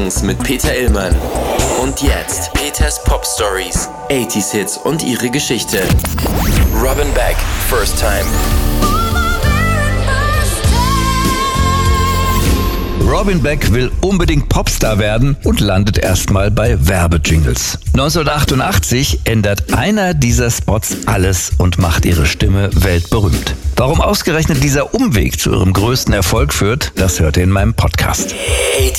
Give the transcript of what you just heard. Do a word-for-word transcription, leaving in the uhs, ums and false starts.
mit Peter Illmann. Und jetzt Peters Pop Stories, achtziger Hits und ihre Geschichte. Robin Beck, First Time. Robin Beck will unbedingt Popstar werden und landet erstmal bei Werbejingles. neunzehnhundertachtundachtzig ändert einer dieser Spots alles und macht ihre Stimme weltberühmt. Warum ausgerechnet dieser Umweg zu ihrem größten Erfolg führt, das hört ihr in meinem Podcast. achtziger